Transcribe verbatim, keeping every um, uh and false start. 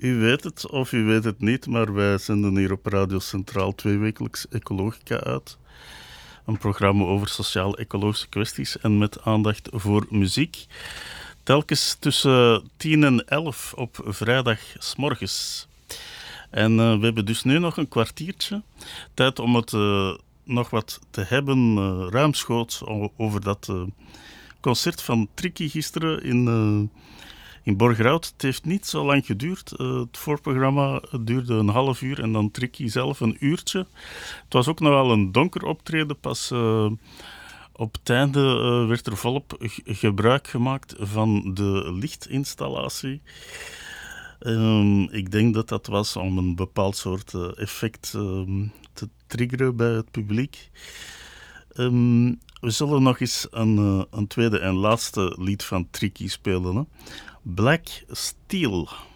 U weet het of u weet het niet, maar wij zenden hier op Radio Centraal tweewekelijks Ecologica uit. Een programma over sociaal-ecologische kwesties en met aandacht voor muziek. Telkens tussen tien en elf op vrijdag 's morgens. En uh, we hebben dus nu nog een kwartiertje tijd om het uh, nog wat te hebben, uh, ruimschoots, over dat uh, concert van Tricky gisteren in, uh, in Borgerhout. Het heeft niet zo lang geduurd. Uh, het voorprogramma duurde een half uur en dan Tricky zelf een uurtje. Het was ook nogal een donker optreden. Pas uh, op het einde uh, werd er volop g- gebruik gemaakt van de lichtinstallatie. Um, ik denk dat dat was om een bepaald soort uh, effect um, te triggeren bij het publiek. Um, we zullen nog eens een, uh, een tweede en laatste lied van Tricky spelen. Hè? Black Steel.